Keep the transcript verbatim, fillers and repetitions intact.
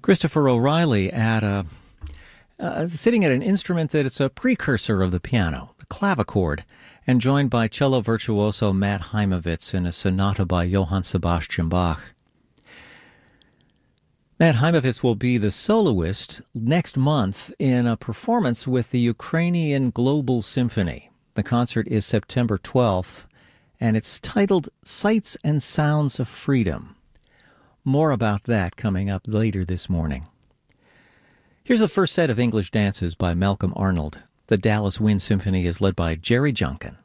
Christopher O'Reilly at a, uh, sitting at an instrument that is a precursor of the piano, the clavichord, and joined by cello virtuoso Matt Heimovitz in a sonata by Johann Sebastian Bach. Matt Heimovitz will be the soloist next month in a performance with the Ukrainian Global Symphony. The concert is September twelfth, and it's titled Sights and Sounds of Freedom. More about that coming up later this morning. Here's the first set of English dances by Malcolm Arnold. The Dallas Wind Symphony is led by Jerry Junkin.